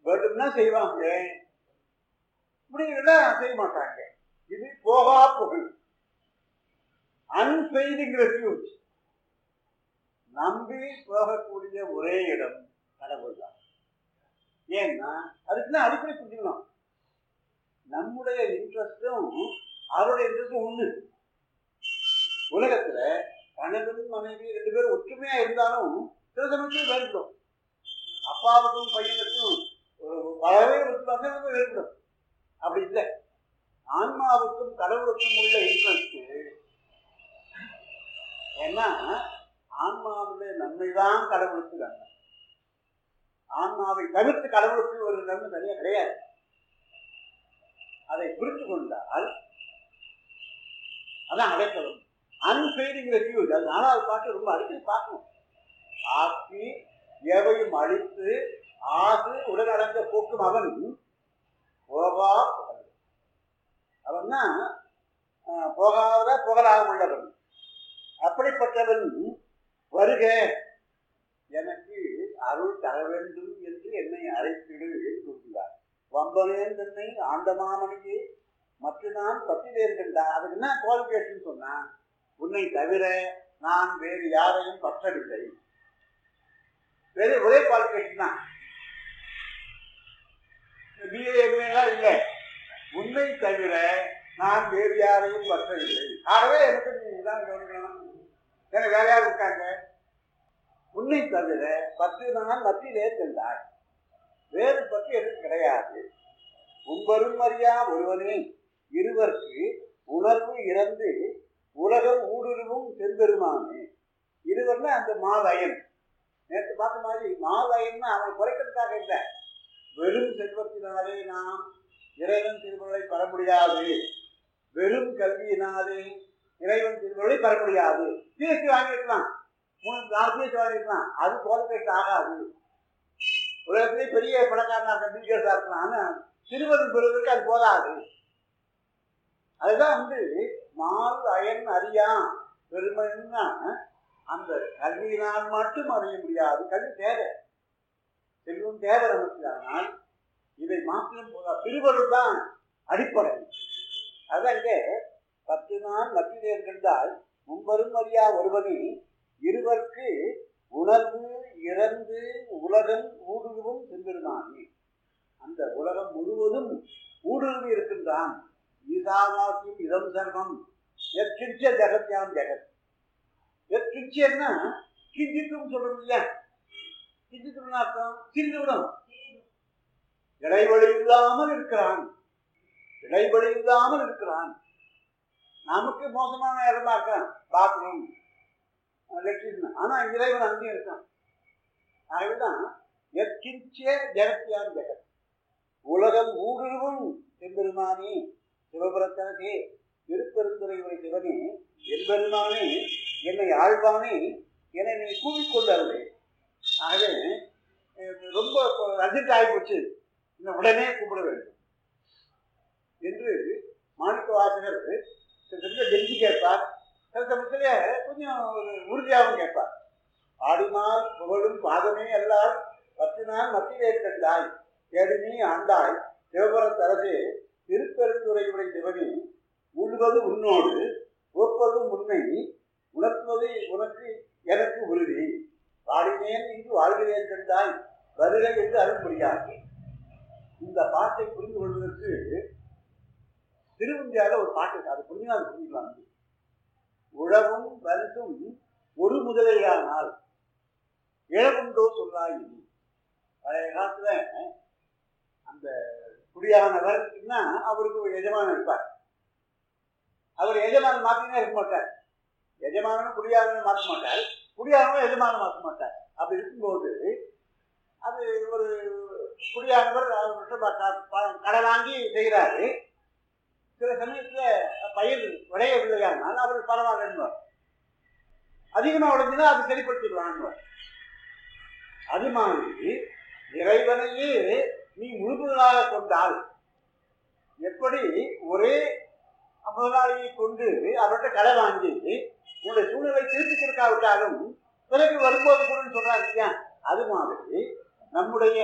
வேண்டும்னா செய்வாங்க, முடியல செய்ய மாட்டாங்க. இது போகா புகழ். அன்பெய்துங்கிற ஃபியூஸ் நம்பி போகக்கூடிய ஒரே இடம் கடவுள் தான். ஏன்னா அதுக்குதான் அடிப்படை புரிஞ்சுக்கணும். நம்முடைய இன்ட்ரெஸ்டும் அவருடைய இன்ட்ரெஸ்டும் ஒண்ணு. உலகத்துல கணவன் மனைவி 2 பேரும் ஒற்றுமையா இருந்தாலும் சில சமயத்தில் வேறுபடும். அப்பாவுக்கும் பையனுக்கும் ஒரு பலவே வேறுபடும். அப்படி இல்லை. ஆன்மாவுக்கும் கடவுளுக்கும் உள்ள இன்ட்ரெஸ்ட் ஏன்னா ஆன்மாவுடைய நன்மைதான் கடவுளுக்கு நன்மை. ஆன்மாவை தவிர்த்து கடவுளுக்கு ஒரு நன்மை தனியா கிடையாது. அதை புரிந்து கொண்டால் அதான் அடைக்கலம். அன்பெய்துங்கிற ஃபியூஸ். அது 4வது பாட்டு ரொம்ப அடிக்கடி பார்க்கணும். ஆக்கி எவையும் அழித்து ஆகு உடனடங்க போக்கும் அவன் போகா புகழ். அவன் தான் போகாத புகழாக உள்ளவன். அப்படிப்பட்டவன் வருக எனக்கு அருள் தர வேண்டும் என்று என்னை அழைத்திடு சொல்கிறார். வம்பனேன் தன்னை ஆண்டமாமணியே மற்ற நான் பற்றிவேன்கின்றார். அதுக்கு என்ன குவாலிஃபிகேஷன் சொன்னா, உன்னை தவிர நான் வேறு யாரையும் பற்றவில்லை. வேறு ஒரே குவாலிஃபிகேஷன் தான். பிஏஎம்ஏலாம் இல்லை. உன்னை தவிர நான் வேறு யாரையும் பற்றவில்லை. ஆகவே எனக்கு நீதான் கவனிக்கணும். ஏன்னா வேற யார் இருக்காங்க? உன்னை தவிர பற்று நான் மத்தியிலே சென்றாய். வேறு பற்று எதுவும் கிடையாது. உம்பரும் அறியா ஒருவனே இருவருக்கு உணர்வு இறந்து உலகம் ஊடுருவும் செம்பெருமானே. இருவர்னா அந்த மாதயன். நேற்று பார்த்த மாதிரி மாதயன்னா அவன் குறைக்கிறதுக்காக இல்லை. வெறும் செல்வத்தினாலே நாம் இறைவன் திருமலை பெற முடியாது. வெறும் கல்வியினாலே இறைவன் திருமலை பெற முடியாது. BSc வாங்கிருக்கலாம், 3-4 BSc வாங்கிருக்கலாம். அது குவாலிஃபிகேஷன் ஆகாது. உலகத்திலே பெரிய பணக்காரனா இருக்க பில்கேட்ஸா இருக்கலாம். ஆனா திருவருள் பெறுவதற்கு அது போதாது. அதுதான் மால் அயன் அறியா பெருமைன்னா அந்த கல்வியினால் மட்டும் அறிய முடியாது. கல்வி தேவை, செல்வம் தேவை நமக்கு. ஆனால் இதை மாற்றம் போதா. திருவருள் தான் அடிப்படை. அதான் இங்கே 10 நாள் மத்தியிலே இருக்கின்றால் மும்பரும் அறியா ஒருவனே இருவருக்கு உணர்வு இறந்து உலகம் ஊடுருவும் சென்றிருந்தானே. அந்த உலகம் முழுவதும் ஊடுருவி இருக்கின்றான். ஈசாவாசியும் இதம் சர்வம் எற்கிச்ச ஜெகத்யாம் ஜெகத். எற்கிச்சன்னா கிஞ்சித்தும் சொல்றது இல்ல. கிஞ்சித்தும் அர்த்தம் சிறிதுவிடம். இடைவெளி இல்லாமல் இருக்கிறான். இடைவெளி இல்லாமல் இருக்கிறான். நமக்கு மோசமான இடமா இருக்கான் பாத்ரூம், லெட்ரின். ஆனா இறைவன் அங்கேயும் இருக்கான். ஆகவேதான் எற்கிச்ச ஜெகத்யாம் ஜெகத். உலகம் ஊடுருவும் செம்பெருமானே சிவபுரத்தனே திருப்பெருந்துறையுடைய சிவனே என்பெருமானே என்னை ஆழ்வானே என்னை நீ கூவிக்கொண்டார்களே. ஆகவே ரொம்ப அர்ஜென்ட் ஆகிப்போச்சு, இன்னும் உடனே கூப்பிட வேண்டும் என்று மாணிக்க வாசகர் டெல்லி கேட்பார். சில சமயத்திலே கொஞ்சம் உறுதியாகவும் கேட்பார். ஆடினால் புகழும் பாதமே எல்லார் 10 நாள் மத்தியிலே கண்டாய் கேடுநீ ஆண்டாய் சிவபுரத்தரசே திருப்பெருந்துறையுடைய சிவனே உள்வது உன்னோடு ஒப்பது உண்மை உணர்த்துவது உனக்கு எனக்கு உறுதி. வாடினேன் இங்கு வாழ்கிறேன் கண்டாய் வருகை என்று அருள் முடியாது. இந்த பாட்டை புரிந்து கொள்வதற்கு திருவந்தியாக ஒரு பாட்டு இருக்கு. அது புரிஞ்சா அது புரிஞ்சுக்கலாம். உழவும் வரிசும் ஒரு முதலையானால் இழவுண்டோ சொல்லாய். பழைய காலத்துல அந்த குடியானவர் அவருக்கு ஒரு எஜமானன் இருப்பார். அவர் எஜமானன் மாத்தினே இருக்க மாட்டார். எஜமானனும் குடியானவன் மாற்ற மாட்டார், குடியானவன் எஜமானன் மாற்ற மாட்டார். அப்படி இருக்கும்போது அது ஒரு குடியானவர் கடை வாங்கி செய்கிறாரு. சில சமயத்துல பயிர் விளையவில்லையானால் அவர் பரவாயில்லை, அதிகமா உடைஞ்சுன்னா அது சரிப்படுத்திடுவாங்க. அது மாதிரி இறைவனையே நீ முழுமையாக கொண்டால் எப்படி ஒரே முதலாளியை கொண்டு அவர்கிட்ட கடை வாங்கி உன்னுடைய சூழ்நிலை திருப்பி கொடுக்காவிட்டாலும் பிறகு வரும்போது கூட சொல்றாங்க இல்லையா, அது மாதிரி நம்முடைய